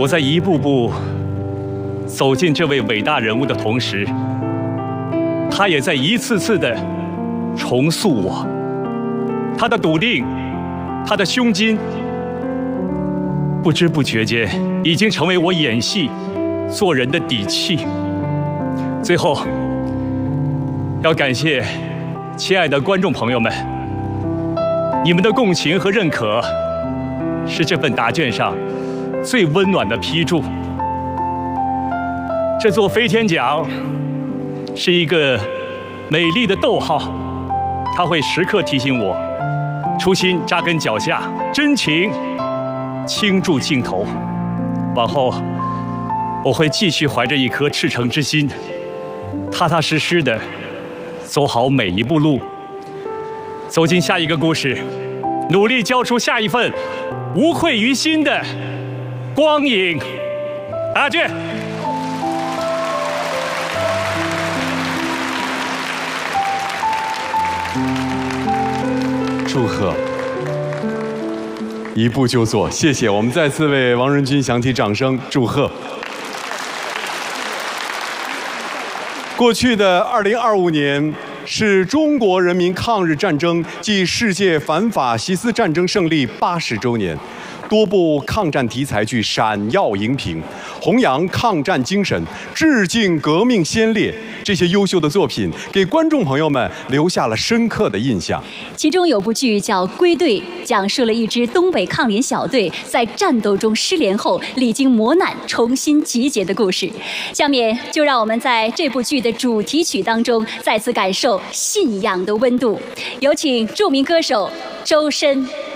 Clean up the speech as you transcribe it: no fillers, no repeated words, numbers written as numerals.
我在一步步走进这位伟大人物的同时，他也在一次次的重塑我。他的笃定，他的胸襟，不知不觉间已经成为我演戏、做人的底气。最后，要感谢亲爱的观众朋友们，你们的共情和认可，是这份答卷上最温暖的批注。这座飞天奖是一个美丽的逗号，它会时刻提醒我，初心扎根脚下，真情倾注镜头。往后，我会继续怀着一颗赤诚之心，踏踏实实的走好每一步路，走进下一个故事，努力交出下一份无愧于心的光影。答卷。 祝贺！一步就做，谢谢。我们再次为王仁君响起掌声，祝贺！过去的2025年是中国人民抗日战争暨世界反法西斯战争胜利80周年。多部抗战题材剧闪耀荧屏，弘扬抗战精神，致敬革命先烈。这些优秀的作品给观众朋友们留下了深刻的印象。 其中有部剧叫《归队》，讲述了一支东北抗联小队在战斗中失联后，历经磨难重新集结的故事。下面就让我们在这部剧的主题曲当中再次感受信仰的温度。有请著名歌手周深。